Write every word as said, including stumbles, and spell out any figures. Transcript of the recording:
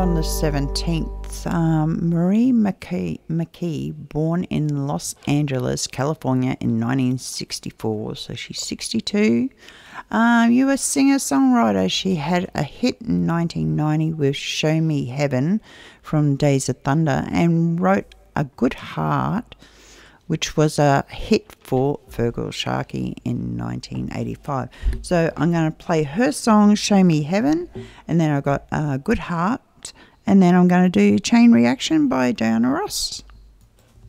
on the seventeenth, um, Marie McKee, McKee, born in Los Angeles, California in nineteen sixty-four, so she's sixty-two. Um, you were a singer-songwriter. She had a hit in nineteen ninety with Show Me Heaven from Days of Thunder and wrote A Good Heart, which was a hit for Feargal Sharkey in nineteen eighty-five. So I'm going to play her song, Show Me Heaven, and then I've got A Good Heart, and then I'm going to do Chain Reaction by Diana Ross.